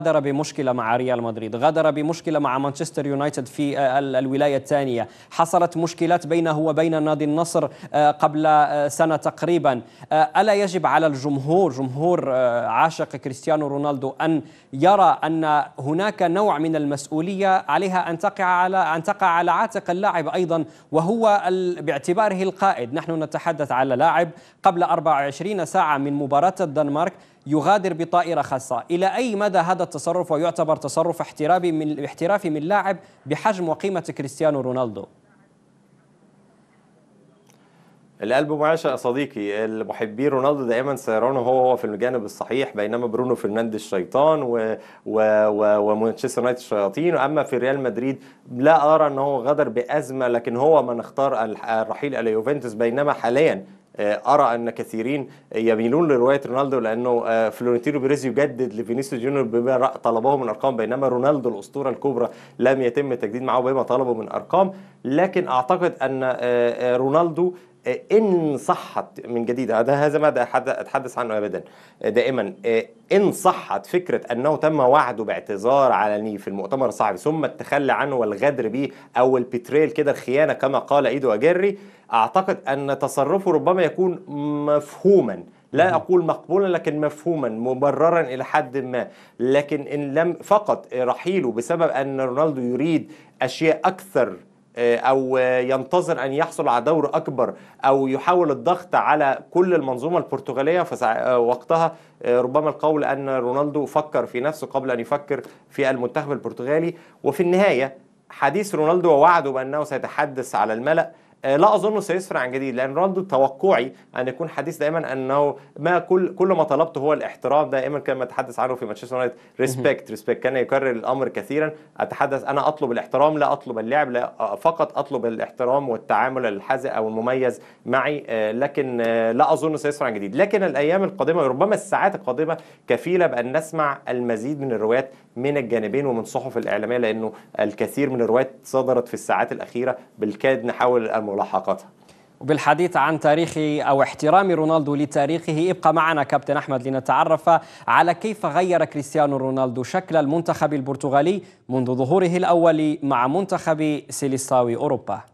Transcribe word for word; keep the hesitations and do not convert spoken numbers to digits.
غادر بمشكلة مع ريال مدريد، غادر بمشكلة مع مانشستر يونايتد في الولاية الثانية، حصلت مشكلات بينه وبين نادي النصر قبل سنة تقريبا. ألا يجب على الجمهور، جمهور عاشق كريستيانو رونالدو، أن يرى أن هناك نوع من المسؤولية عليها أن تقع على أن تقع على عاتق اللاعب أيضا، وهو باعتباره القائد؟ نحن نتحدث على لاعب قبل أربع وعشرين ساعة من مباراة الدنمارك يغادر بطائرة خاصة. إلى أي مدى هذا التصرف ويعتبر تصرف احترافي من احترافي من لاعب بحجم وقيمة كريستيانو رونالدو؟ القلب معاشق يا صديقي، المحبين رونالدو دائما سيرونه هو هو في الجانب الصحيح، بينما برونو فرنانديز الشيطان و... و... و... ومانشستر يونايتد الشياطين. واما في ريال مدريد لا ارى انه غدر بازمه، لكن هو من اختار الرحيل الى يوفنتوس، بينما حاليا أرى أن كثيرين يميلون لرواية رونالدو، لأنه فلورنتينو بيريز يجدد لفينيسيوس جونيور بما طلبه من أرقام، بينما رونالدو الأسطورة الكبرى لم يتم التجديد معه بما طلبه من أرقام. لكن أعتقد أن رونالدو إن صحت من جديد، هذا هذا ما أتحدث عنه أبدا دائما، إن صحت فكرة أنه تم وعده باعتذار علني في المؤتمر الصحفي ثم التخلي عنه والغدر به أو البتريل كده، الخيانة كما قال إيدو أجيري، أعتقد أن تصرفه ربما يكون مفهوما، لا أقول مقبولا لكن مفهوما مبررا إلى حد ما. لكن إن لم فقط رحيله بسبب أن رونالدو يريد أشياء أكثر أو ينتظر أن يحصل على دور أكبر أو يحاول الضغط على كل المنظومة البرتغالية، فوقتها ربما القول أن رونالدو فكر في نفسه قبل أن يفكر في المنتخب البرتغالي. وفي النهاية حديث رونالدو ووعده بأنه سيتحدث على الملأ لا أظنه سيسرع عن جديد، لأن رونالدو توقعي أن يكون حديث دائما أنه ما كل كل ما طلبته هو الاحترام، دائما كما تحدث عنه في مانشستر يونايتد، ريسبكت ريسبكت، كان يكرر الأمر كثيرا. أتحدث أنا أطلب الاحترام لا أطلب اللعب، لا فقط أطلب الاحترام والتعامل الحذر أو المميز معي، لكن لا أظن سيسرع عن جديد. لكن الأيام القادمة ربما الساعات القادمة كفيلة بأن نسمع المزيد من الروايات من الجانبين ومن صحف الإعلامية، لأنه الكثير من الروايات صدرت في الساعات الأخيرة بالكاد نحاول ملاحقتها. وبالحديث عن تاريخ أو احترام رونالدو لتاريخه، ابقى معنا كابتن أحمد لنتعرف على كيف غير كريستيانو رونالدو شكل المنتخب البرتغالي منذ ظهوره الأول مع منتخب سيليساوي أوروبا.